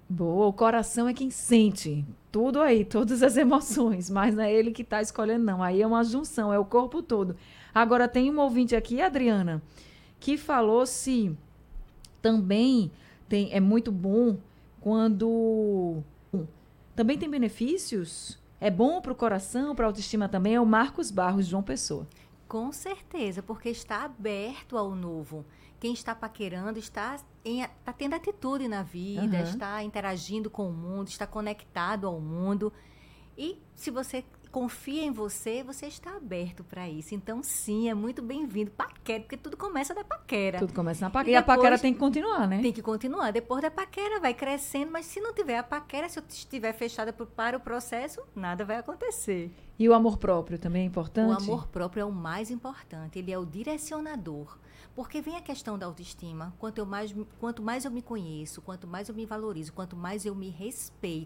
Boa, o coração é quem sente tudo aí, todas as emoções, mas não é ele que está escolhendo, não. Aí é uma junção, é o corpo todo. Agora, tem um ouvinte aqui, Adriana, que falou se também é muito bom quando. Também tem benefícios? É bom para o coração, para a autoestima também? É o Marcos Barros, João Pessoa. Com certeza, porque está aberto ao novo. Quem está paquerando está tendo atitude na vida, Aham. está interagindo com o mundo, está conectado ao mundo. E se você confia em você, você está aberto para isso. Então, sim, é muito bem-vindo. Paquera, porque tudo começa da paquera. Tudo começa na E paquera. E a paquera depois tem que continuar, né? tem que continuar. Depois da paquera, vai crescendo, mas se não tiver a paquera, se eu estiver fechada para o processo, nada vai acontecer. E o amor próprio também é O importante? amor próprio é o mais importante, ele é o direcionador. Porque vem a questão da autoestima. Quanto mais eu me conheço, quanto mais eu me valorizo, quanto mais eu me respeito,